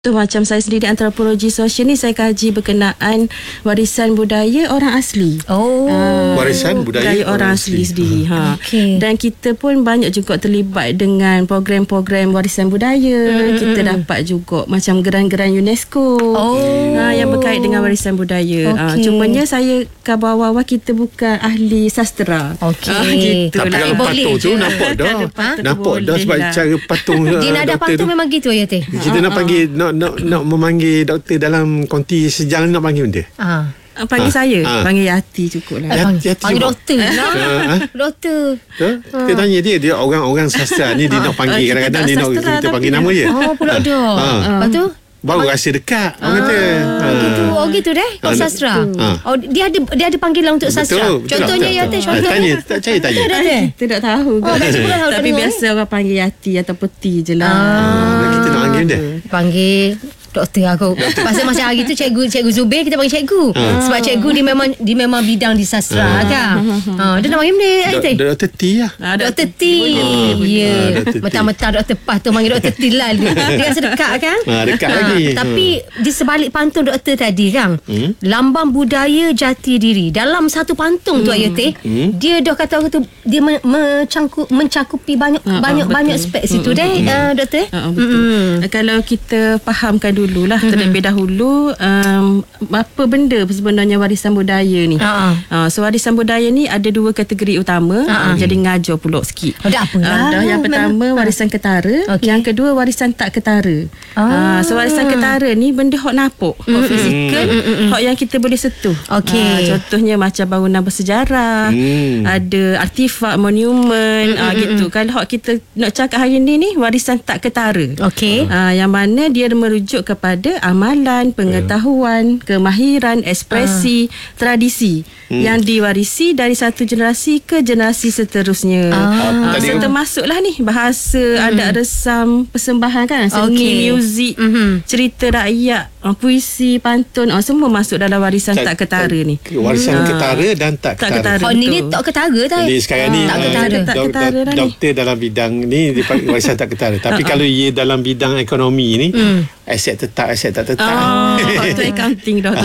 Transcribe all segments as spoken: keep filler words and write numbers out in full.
Tu macam saya sendiri antropologi sosial ni, saya kaji berkenaan warisan budaya orang asli. Oh, uh, warisan budaya, budaya orang, orang asli, asli sendiri. Ha. Okay. Dan kita pun banyak juga terlibat dengan program-program warisan budaya. Mm-hmm. Kita dapat juga macam geran-geran UNESCO. Oh. Ha, yang berkait dengan warisan budaya. Okay. Ha, cumanya saya khabar awal kita bukan ahli sastra. Okey. Ha, gitu Tapi lah. kalau patung tu nampak dah. Nampak dah sebab lah. cara patung Dia nak ada patung memang gitu ya teh. Kita nak panggil nak nak nak memanggil doktor dalam konti sejang nak panggil benda. Ah. Panggil Ha, saya ha. Panggil Yati cukup lah. Yati, Panggil, Yati panggil cukup. doktor lah. Ha? Doktor. Huh? Kita tanya dia, dia orang-orang sastra ni dia nak panggil, kita kadang-kadang tak dia nak sastra kita tapi panggil dia- nama je. Oh, pula dah. Ha. Lepas tu? Baru rasa dekat orang kata. Ah, gitu. Oh gitu deh. Kau Ah, sastra. ah. Oh dia ada dia ada panggilan untuk Betul, sastra. betul, Contohnya betul, ya betul. teh, Ah, contohnya. Tanya, tak saya tanya. Ada ada. Kita tak tahu Oh, tak sebulan tahu Tapi tengok, biasa orang panggil Yati atau Peti je lah. Ah, kita nak panggil dia. Panggil doktor aku. Pasal masa hari tu cikgu cikgu Zubir kita panggil cikgu. Ah. Sebab cikgu dia memang dia memang bidang di sastra kan. Ha, dia nak panggil benda Dok- teh. Doktor T lah. Ah, Doktor T. Ah, Ya. Doktor T. Mentah-mentah doktor Pah tu panggil doktor Tilal dia. Dia rasa dekat kan? Ah, dekat Ah, lagi. Tapi di sebalik pantun doktor tadi kan, Hmm? lambang budaya jati diri. Dalam satu pantun tu ayat teh, Hmm? dia dah kata aku tu dia me- mencangkup mencakupi banyak Ah, ah, banyak betul. banyak spek situ deh ah, doktor. Uh, betul. Mm-mm. Uh, kalau kita fahamkan dululah mm-hmm. terlebih dahulu um, apa benda sebenarnya warisan budaya ni. Ah, Uh, so warisan budaya ni ada dua kategori utama. Ah, uh, jadi ngajar pula sikit. Oh, tak apalah. Uh, dah yang pertama Memang- warisan ketara, Okey. yang kedua warisan tak ketara. Ah. Uh, so warisan ketara ni benda hok napok, hok fizikal, hok yang kita boleh sentuh. Okey. Uh, contohnya macam bangunan bersejarah, Hmm. ada artifak, monumen, uh, gitu. Kalau hok kita nak cakap hari ni ni warisan tak ketara. Okey. Uh, yang mana dia merujuk kepada amalan, pengetahuan, kemahiran, ekspresi, tradisi yang diwarisi dari satu generasi ke generasi seterusnya. Ah. Uh, Tadi- so termasuklah ni bahasa, adat resam, persembahan kan, seni, Okey. muzik, Mhm. cerita rakyat, uh, puisi, pantun, uh, semua masuk dalam warisan tak, ketara ni. Warisan Ah. ketara dan tak Tak ketara. ketara. Oh ni ni Betul. tak ketara tak? Jadi sekarang ni tak ah, ketara. Tak dok- ketara dok- dah ni. doktor dalam bidang ni dia panggil warisan tak ketara. Tapi kalau ia dalam bidang ekonomi ni, aset tetap, aset tak tetap. Oh, tu accounting dah tu.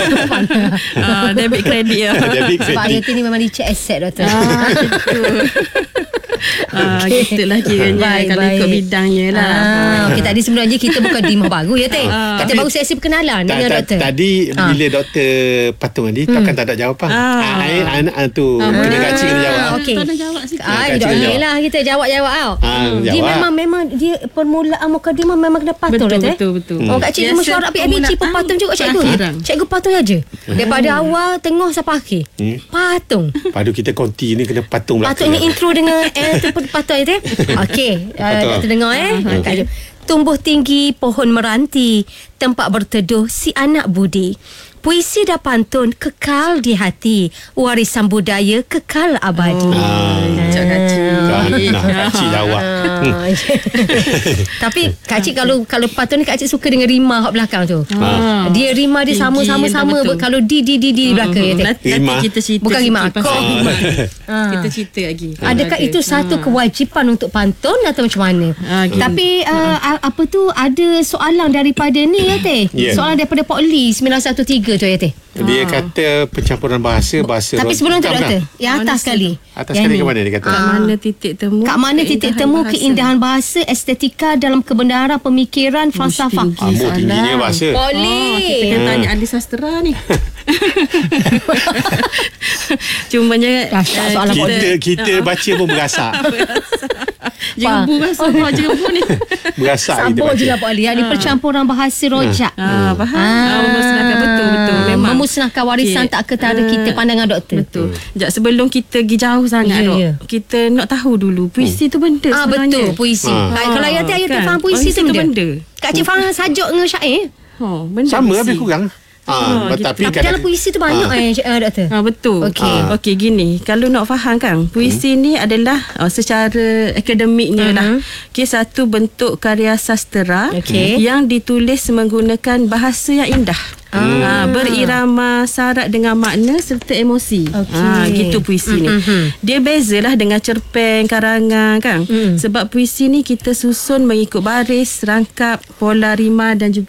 Ah, debit credit ya. Debit Sebab credit. ayat ni memang dicek aset doktor. Ah, gitu. Ah, gitulah kiranya Baik, kalau baik. ikut bidangnya lah. Ah, okey, tadi sebenarnya kita bukan di rumah baru ya teh. Ah. Kita baru sesi perkenalan Ta- dengan ta- doktor. Tadi Ah. bila doktor patung tadi takkan tak ada jawapan. Ah. Ah, eh, anak ah, tu kena gaji kena jawab. Ah, okey. Tak nak jawab sikit. Ah, Kacik dok dia jawab. lah kita jawab-jawab tau. Ah, Dia jawab. memang memang dia permulaan mukadimah memang kena patung Betul, doktor. betul, betul. Oh kat cikgu Biasa mesyuarat P M B C pun permulaan patung juga cikgu. perakhiran. Cikgu patung aja. Daripada awal tengah sampai akhir. Hmm. Patung. Padu kita konti ni kena patung belakang. Patut ni intro dengan eh tu pun patut ya teh. Okey, uh, Patut. doktor dengar eh. Okay. Tumbuh tinggi pohon meranti, tempat berteduh si anak budi. Puisi dan pantun kekal di hati, warisan budaya kekal abadi. Ah. Cak kacik. Nah, kacik jawab. Hmm. Ah. Tapi Kak Cik kalau kalau patun ni Kak Cik suka dengan rima hak belakang tu. Ah. Dia rima dia Tinggi, sama-sama sama betul. kalau di di di di belakang ya teh. Nanti, Rima. nanti kita cerita Bukan rima, sikit pasal kau. rima. Ah. Kita cerita lagi. Adakah Ada. itu satu kewajipan untuk pantun atau macam mana? Ah, gitu. Tapi uh, apa tu ada soalan daripada ni ya teh. Ya. Soalan daripada Pok Lee sembilan satu tiga tu ya teh. Dia kata pencampuran bahasa bahasa. Tapi sebelum tu Tak doktor, pernah. yang atas Mana sekali. Atas Yang sekali ni. ke mana dia kata? Kat mana titik temu? Kat mana titik keindahan temu bahasa. keindahan bahasa, estetika dalam kebenaran pemikiran, falsafah. tinggi. Ambo soalan. tingginya bahasa. Pok Oh, kita Lee. kena tanya ahli sastra ni. Cumanya Dahsyat eh, soalan Pok Kita kita baca pun berasak. Jerebu bahasa apa jerebu ni. Berasak kita Sambung baca. je lah Pok Lee. Ini percampuran bahasa rojak. Ah, faham. Ah. Ah, memusnahkan betul betul. Memang memusnahkan warisan Okey. tak ketara Ah, kita pandangan doktor. Betul. Sekejap sebelum kita pergi jauh sangat Ya, dok. ya. Kita nak tahu dulu puisi tu benda Ah sebenarnya. betul puisi. Ah. Ah. Kalau ayat ayat tu Kan? faham puisi Puisi tu tu benda. benda. Kak Cik faham sajuk dengan syair. Oh, benda Sama puisi. lebih kurang. Ah, gitu. tapi Tapi dalam puisi tu banyak Ah. eh uh, doktor. Ah, betul. Okey. Ah. Okey, gini. Kalau nak faham kan, puisi hmm. ni adalah uh, secara akademiknya lah. Okey, satu bentuk karya sastera Okey. yang ditulis menggunakan bahasa yang indah. Ah. Berirama syarat dengan makna serta emosi. Okey. Ah, gitu puisi ni. Mm-hmm. Dia bezalah dengan cerpen, karangan kan. Mm. Sebab puisi ni kita susun mengikut baris, rangkap, pola rima dan juga